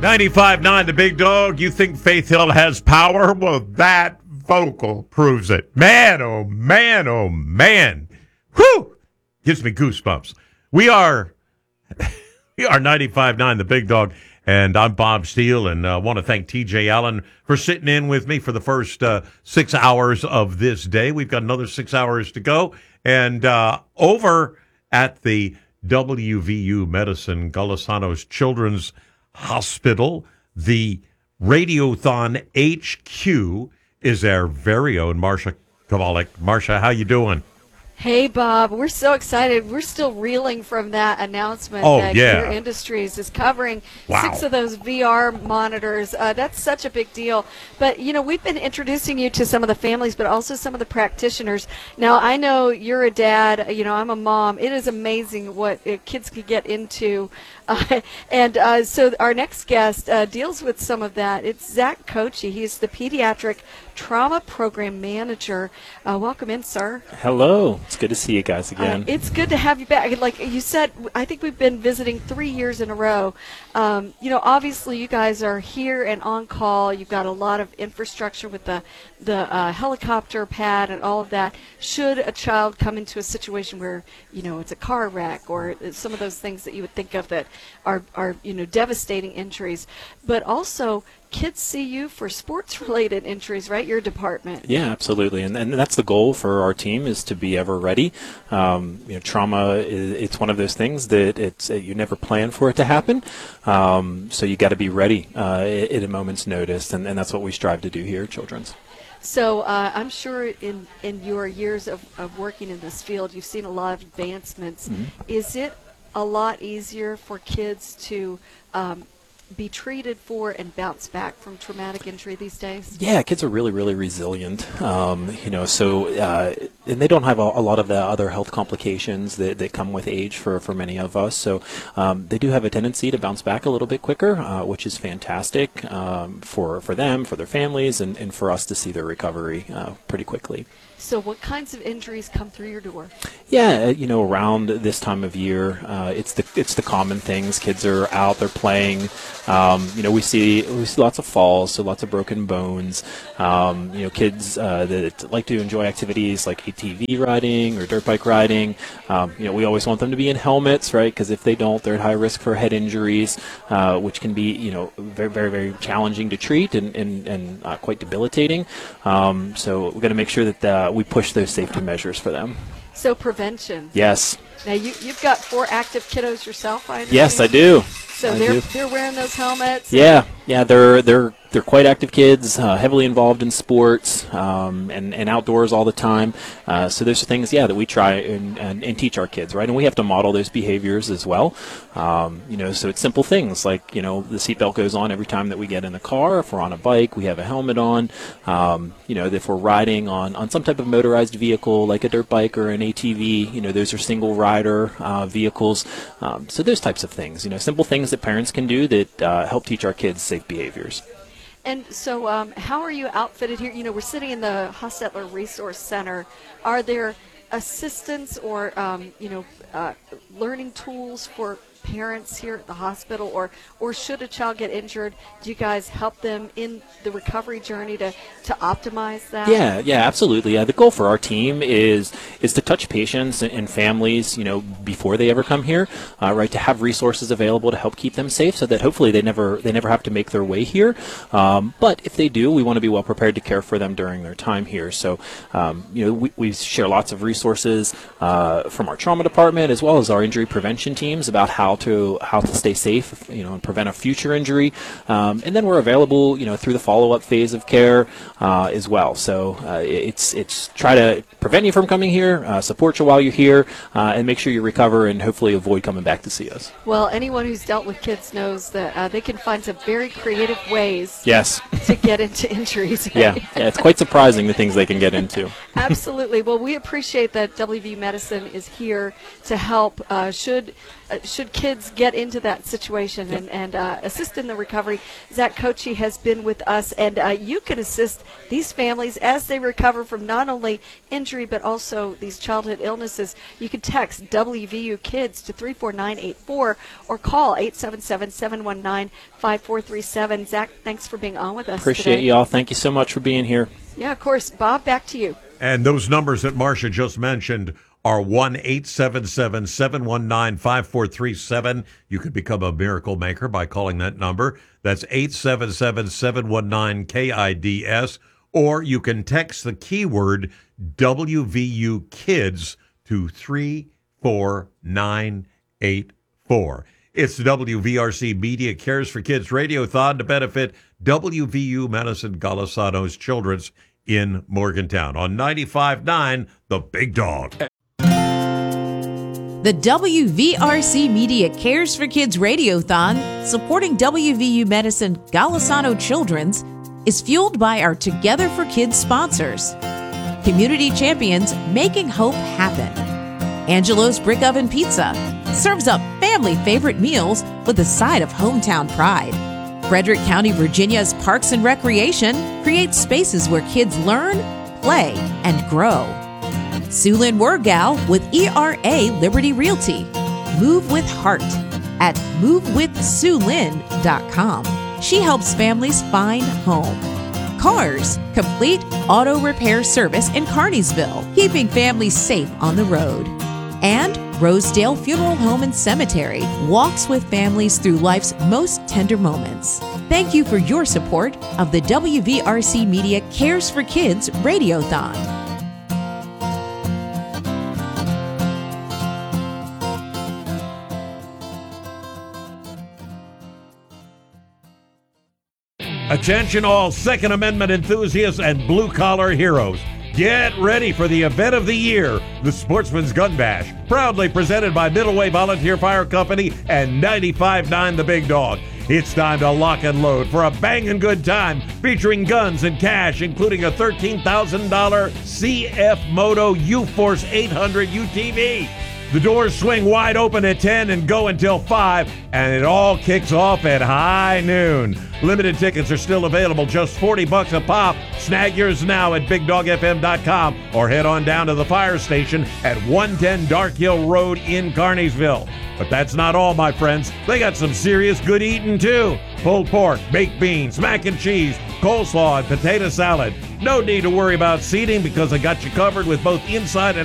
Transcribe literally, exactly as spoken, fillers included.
ninety-five point nine The Big Dog. You think Faith Hill has power? Well, that vocal proves it. Man, oh man, oh man. Whew! Gives me goosebumps. We are we are ninety-five point nine The Big Dog, and I'm Bob Steele, and I uh, want to thank T J Allen for sitting in with me for the first uh, six hours of this day. We've got another six hours to go, and uh, over at the W V U Medicine Golisano's Children's Hospital, the Radiothon H Q is our very own Marsha Kovalik. Marsha, how you doing? Hey, Bob. We're so excited. We're still reeling from that announcement oh, that yeah. Gear Industries is covering wow. six of those V R monitors. Uh, that's such a big deal. But, you know, we've been introducing you to some of the families, but also some of the practitioners. Now, I know you're a dad. You know, I'm a mom. It is amazing what uh, kids can get into. Uh, and uh, so our next guest uh, deals with some of that. It's Zach Kochi. He's the Pediatric Trauma Program Manager. Uh, welcome in, sir. Hello. It's good to see you guys again. Uh, it's good to have you back. Like you said, I think we've been visiting three years in a row. Um, you know, obviously you guys are here and on call. You've got a lot of infrastructure with the, the uh, helicopter pad and all of that. Should a child come into a situation where, you know, it's a car wreck or some of those things that you would think of that are, are you know, devastating injuries. But also, kids see you for sports-related injuries, right? Your department. Yeah, absolutely, and and that's the goal for our team, is to be ever ready. Um, you know, trauma is, it's one of those things that it's uh, you never plan for it to happen, um, so you got to be ready uh, at, at a moment's notice, and, and that's what we strive to do here at Children's. So uh, I'm sure in in your years of, of working in this field, you've seen a lot of advancements. Mm-hmm. Is it a lot easier for kids to um, be treated for and bounce back from traumatic injury these days? Yeah, kids are really, really resilient. Um, you know, so uh, and they don't have a, a lot of the other health complications that, that come with age for, for many of us. So um, they do have a tendency to bounce back a little bit quicker, uh, which is fantastic um, for for them, for their families, and, and for us to see their recovery uh, pretty quickly. So what kinds of injuries come through your door? Yeah, you know, around this time of year, uh, it's the it's the common things. Kids are out, they're playing. Um, you know, we see we see lots of falls, so lots of broken bones. Um, you know, kids uh, that like to enjoy activities like A T V riding or dirt bike riding. Um, you know, we always want them to be in helmets, right? Because if they don't, they're at high risk for head injuries, uh, which can be, you know, very, very, very challenging to treat and and, and uh, quite debilitating. Um, so we're going to make sure that uh, we push those safety measures for them. So prevention. Yes. Now you you've got four active kiddos yourself, I understand? Yes, I do. So I they're do. they're wearing those helmets. Yeah, yeah, they're they're they're quite active kids, uh, heavily involved in sports um, and and outdoors all the time. Uh, so there's things, yeah, that we try and, and, and teach our kids, right? And we have to model those behaviors as well. Um, you know, so it's simple things like, you know, the seatbelt goes on every time that we get in the car. If we're on a bike, we have a helmet on. Um, you know, if we're riding on on some type of motorized vehicle like a dirt bike or an A T V, you know, those are single rider uh, vehicles. Um, so those types of things, you know, simple things that parents can do that uh, help teach our kids safe behaviors. And so um, how are you outfitted here? You know, we're sitting in the Hostetler Resource Center. Are there assistance or, um, you know, uh, learning tools for parents here at the hospital, or or should a child get injured, do you guys help them in the recovery journey to, to optimize that? Yeah, yeah, absolutely. Uh, the goal for our team is is to touch patients and families, you know, before they ever come here, uh, right? To have resources available to help keep them safe, so that hopefully they never they never have to make their way here. Um, but if they do, we want to be well prepared to care for them during their time here. So, um, you know, we, we share lots of resources uh, from our trauma department as well as our injury prevention teams about how to how to stay safe, you know, and prevent a future injury. Um, and then we're available, you know, through the follow-up phase of care uh, as well. So uh, it's it's try to prevent you from coming here, uh, support you while you're here, uh, and make sure you recover and hopefully avoid coming back to see us. Well, anyone who's dealt with kids knows that uh, they can find some very creative ways yes. to get into injuries. Right? Yeah, yeah, it's quite surprising the things they can get into. Absolutely. Well, we appreciate that W V U Medicine is here to help. Uh, should uh, should kids get into that situation and, and uh, assist in the recovery, Zach Kochi has been with us, and uh, you can assist these families as they recover from not only injury but also these childhood illnesses. You can text W V U Kids to three four nine eight four or call eight seven seven, seven one nine, five four three seven. Zach, thanks for being on with us Appreciate today. you all. Thank you so much for being here. Yeah, of course. Bob, back to you. And those numbers that Marcia just mentioned are one eight seven seven, seven one nine, five four three seven. You could become a miracle maker by calling that number. That's eight seven seven, seven one nine, K I D S. Or you can text the keyword W V U Kids to three four nine eight four. It's the W V R C Media Cares for Kids Radiothon to benefit W V U Madison Golisano's Children's in Morgantown on ninety-five point nine The Big Dog. The W V R C Media Cares for Kids Radiothon, supporting W V U Medicine Golisano Children's, is fueled by our Together for Kids sponsors. Community champions making hope happen. Angelo's Brick Oven Pizza serves up family favorite meals with a side of hometown pride. Frederick County, Virginia's Parks and Recreation creates spaces where kids learn, play, and grow. Sulin Wergal with E R A Liberty Realty. Move with heart at move with sulin dot com. She helps families find home. Cars, complete auto repair service in Carneysville, keeping families safe on the road. And Rosedale Funeral Home and Cemetery walks with families through life's most tender moments. Thank you for your support of the W V R C Media Cares for Kids Radiothon. Attention all Second Amendment enthusiasts and blue-collar heroes. Get ready for the event of the year, the Sportsman's Gun Bash, proudly presented by Middleway Volunteer Fire Company and ninety-five point nine The Big Dog. It's time to lock and load for a banging good time featuring guns and cash, including a thirteen thousand dollars C F Moto U-Force eight hundred U T V. The doors swing wide open at ten and go until five, and it all kicks off at high noon. Limited tickets are still available, just forty bucks a pop. Snag yours now at big dog f m dot com or head on down to the fire station at one ten Dark Hill Road in Carneysville. But that's not all, my friends. They got some serious good eating, too. Pulled pork, baked beans, mac and cheese, coleslaw, and potato salad. No need to worry about seating because they got you covered with both inside and